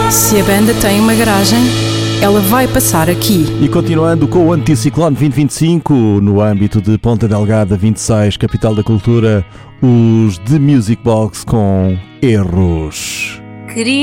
Se a banda tem uma garagem, ela vai passar aqui. E continuando com o Anticiclone 2025, no âmbito de Ponta Delgada 26, capital da cultura, os The Music Box com Erros. Queria